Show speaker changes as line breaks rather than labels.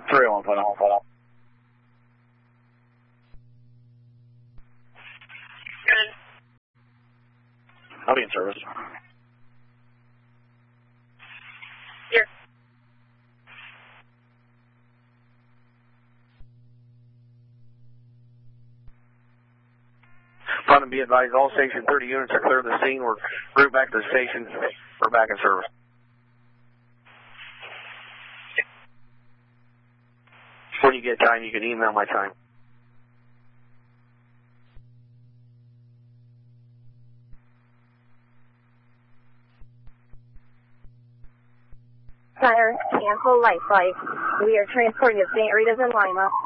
301, final, final.
Good.
I'll be in service.
Here.
Fun and be advised, all Station 30 units are clear of the scene. We're route back to the station. We're back in service. When you get time, you can email my time.
Center, cancel light flight. We are transporting to St. Rita's in Lima.